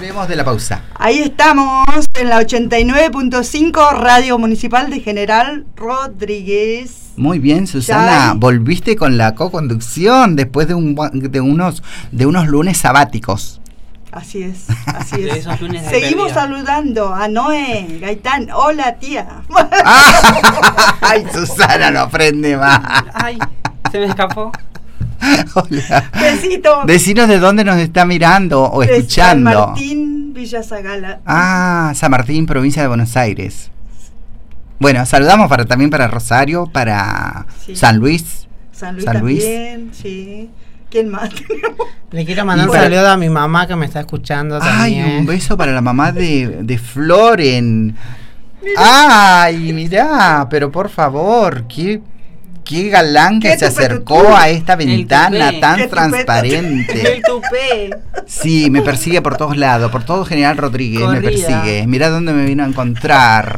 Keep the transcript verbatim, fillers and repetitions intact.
Volvemos de la pausa. Ahí estamos en la ochenta y nueve punto cinco Radio Municipal de General Rodríguez. Muy bien, Susana, Chay. Volviste con la co-conducción después de, un, de unos de unos lunes sabáticos. Así es, así De es. esos lunes de Seguimos pérdida. saludando a Noé Gaitán. Hola, tía. Ah, ay, Susana, no aprende más. Ay, se me escapó. Hola. Besito. Decinos de dónde nos está mirando o De San escuchando. Martín, Villa Zagala. Ah, San Martín, provincia de Buenos Aires. Bueno, saludamos para también para Rosario, para Sí. San Luis. San Luis San Luis. también, sí. ¿Quién más tenemos? Le quiero mandar Y un para- saludo a mi mamá que me está escuchando Ay, también. un beso para la mamá de, de Floren. Ay, mirá, pero por favor, qué, qué galán que Qué se tupé acercó tutú. a esta ventana tupé. tan Qué tupé transparente. El tupé. Sí, me persigue por todos lados, por todo General Rodríguez me Corrida. persigue. Mirá dónde me vino a encontrar.